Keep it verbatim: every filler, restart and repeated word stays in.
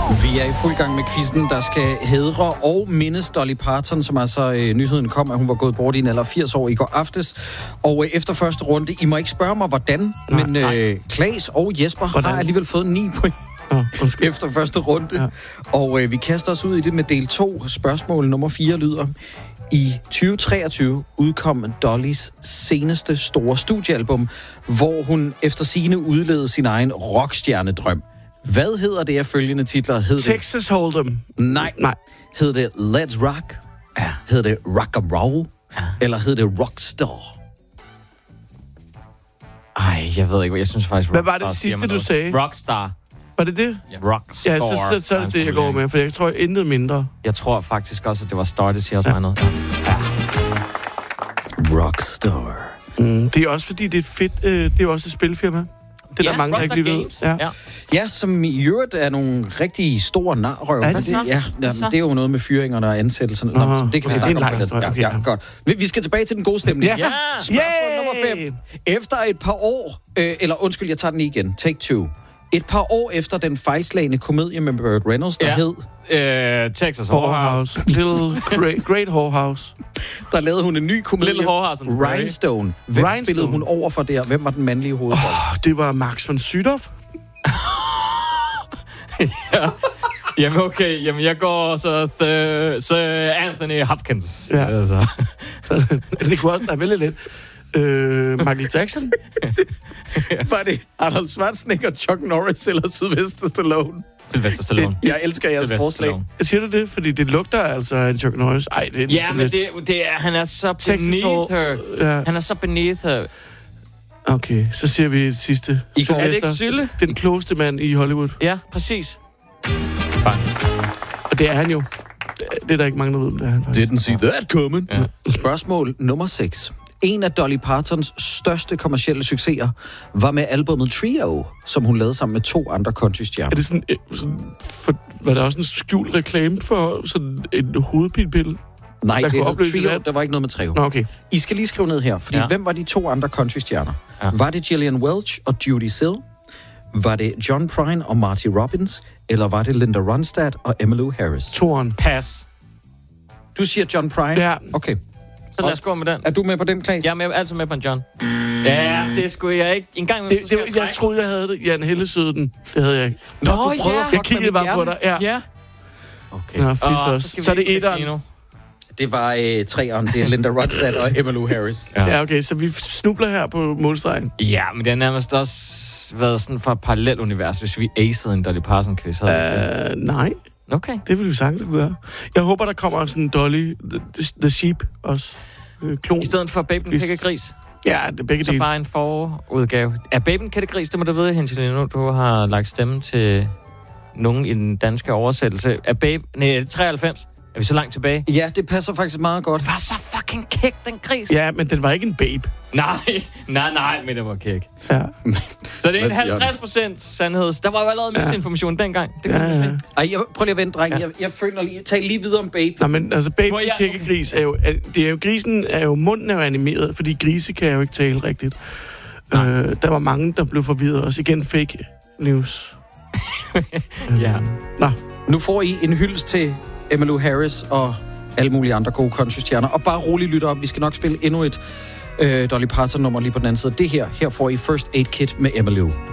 Vi er i fuld gang med quizzen, der skal hædre og mindes Dolly Parton, som altså øh, nyheden kom, at hun var gået bort i en alder af firs år i går aftes. Og øh, efter første runde, I må ikke spørge mig, hvordan, nej, men øh, Claes og Jesper hvordan? har alligevel fået ni point oh, efter første runde. Ja. Og øh, vi kaster os ud i det med del to. Spørgsmål nummer fire lyder: i tyve treogtyve udkom Dollys seneste store studiealbum, hvor hun efter sigende udlevede sin egen rockstjernedrøm. Hvad hedder det af følgende titler? Hed Texas Hold'em. Nej. Nej. Hed det Let's Rock? Ja. Hed det Rock'n'Roll? Ja. Eller hed det Rockstar? Ej, jeg ved ikke, jeg synes faktisk... Hvad var det sidste, du sagde? Rockstar. Var det det? Ja. Rockstar. Ja, så, så, så er det det, jeg går med, for jeg tror, jeg intet mindre. Jeg tror faktisk også, at det var Star, det siger også ja. mig noget. Ja. Rockstar. Mm, det er også fordi, det er fedt. Øh, det er også et spilfirma. Det er ja, der mange, der ikke lige ved. Ja. Ja. ja, som i øvrigt er nogle rigtig store narrøv. Er det, det, ja, ja, det er jo noget med fyringerne og ansættelserne. Nå, Nå, det kan vi snakke om. Ja, okay, ja, ja. Godt. Vi, vi skal tilbage til den gode stemning. Ja. Spørgsmål yeah. nummer fem. Efter et par år, øh, eller undskyld, jeg tager den igen. Take two. Et par år efter den fejlslagne komedie med Burt Reynolds, der ja. hed... Uh, Texas Whorehouse. Little Great, great Whorehouse. Der lavede hun en ny komedie. Little Whorehouse. Rhinestone. Hvem Rhinestone. spillede hun over for der? Hvem var den mandlige hovedrolle? Oh, det var Max von Sydow. ja. Jamen okay, jamen jeg går så the, Sir Anthony Hopkins. Ja. Altså. Det kunne også være vældig lidt. Øh, Michael Jackson? Var det Arnold Schwarzenegger, Chuck Norris eller Sylvester Stallone? Sylvester Stallone. Jeg elsker jeres forslag. Jeg siger du det, fordi det lugter altså af Chuck Norris. Ej, det er ja, men det, det er, han er så beneath her. Ja. Han er så beneath her. Okay, så siger vi det sidste. I går, er det ikke Sylle? Den klogeste mand i Hollywood. Ja, præcis. Bang. Og det er han jo. Det er der ikke mange, der ved, det er han faktisk. Didn't see that coming. Ja. Spørgsmål nummer seks. En af Dolly Partons største kommercielle succeser var med albumet Trio, som hun lavede sammen med to andre countrystjerner. Er det sådan, sådan for, var der også en skjult reklame for sådan en hovedpinepille? Nej, det hed Trio. Der var ikke noget med Trio. Nå, okay. I skal lige skrive ned her, fordi ja. hvem var de to andre countrystjerner? Ja. Var det Gillian Welch og Judy Sill? Var det John Prine og Marty Robbins? Eller var det Linda Ronstadt og Emmylou Harris? Toren. Pass. Du siger John Prine? Ja. Okay. Så lad os gå med den. Er du med på den, Claes? Jeg er med, altid med på en John. Ja, det skulle jeg ikke. En gang det, det, jeg, jeg troede, jeg havde det. Jan Hellesøden. Det havde jeg ikke. Nå, Nå du prøvede ja. at Jeg kiggede bare på dig. Ja. ja. Okay. Nå, oh, så, så er det etteren. Det var øh, treeren. Det er Linda Ronstadt og Emmylou Harris. Ja. ja, okay. Så vi snubler her på målstregen. Ja, men det har nærmest også været sådan fra et parallelt univers, hvis vi acede en Dolly Parton-quiz. Uh, nej. Okay. Det vil vi sagtens gøre. Jeg håber, der kommer sådan en Dolly The, the Sheep også. Øh, klon. I stedet for Baben Kække Gris? Ja, det er begge så dele. bare en forudgave. Er Baben Kække Gris, det må du vide, Henselino, du har lagt stemme til nogen i den danske oversættelse. Er Babe... Nej, er det treoghalvfems? Er vi så langt tilbage? Ja, det passer faktisk meget godt. Det var så fucking kæk, den gris. Ja, men den var ikke en babe. Nej, nej, nej, men det var kæk. Ja. Så det er en halvtreds procent sandhed. Der var jo allerede ja. misinformation dengang. Det ja, ja. Ej, jeg, prøv lige at vente, dreng. Ja. Jeg, jeg føler lige... Tag lige videre om Babe. Nej, men altså, Babe jeg... Kække Gris er jo... Er, det er jo... Grisen er jo... Munden er jo animeret, fordi grise kan jo ikke tale rigtigt. Øh, der var mange, der blev forvirret. Også igen fake news. ja. Nå. Nu får I en hyldest til Emmylou Harris og alle mulige andre gode countrystjerner. Og bare roligt lytte op. Vi skal nok spille endnu et øh, Dolly Parton-nummer lige på den anden side. Det her, her får I First Aid Kit med Emmylou.